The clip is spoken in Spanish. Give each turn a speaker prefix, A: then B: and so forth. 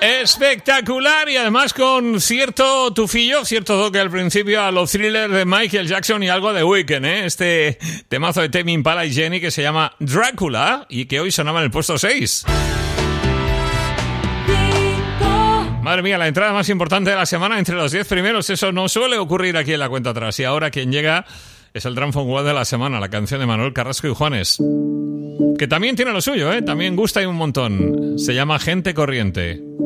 A: Espectacular y además con cierto tufillo, cierto toque al principio a los thrillers de Michael Jackson y algo de Weeknd, ¿eh? Este temazo de Tame Impala y Jenny que se llama Drácula y que hoy sonaba en el puesto 6. Madre mía, la entrada más importante de la semana entre los 10 primeros, eso no suele ocurrir aquí en la cuenta atrás. Y ahora quien llega es el Drum Phone World de la semana, la canción de Manuel Carrasco y Juanes. Que también tiene lo suyo, ¿eh? También gusta y un montón. Se llama Gente Corriente.